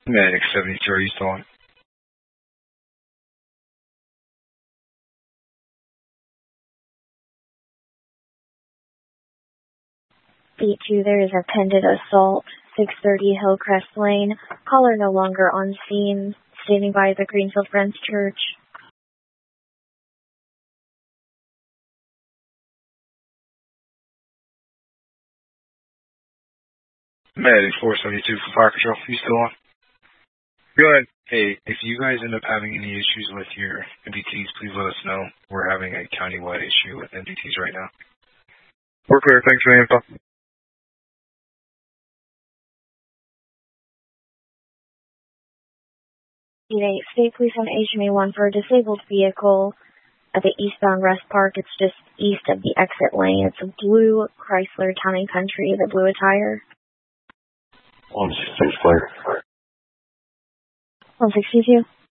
Medic 72, are you still on? 8-2, there is a pendant assault, 630 Hillcrest Lane. Caller no longer on scene, standing by the Greenfield Friends Church. Medic 472 for Fire Control, you still on? Go ahead. Hey, if you guys end up having any issues with your MDTs, please let us know. We're having a countywide issue with MDTs right now. We're clear. Thanks for the info. 8-8, State Police on HMA 1 for a disabled vehicle at the eastbound Rest Park. It's just east of the exit lane. It's a blue Chrysler Town & Country, the blue attire. 166 clear. 162.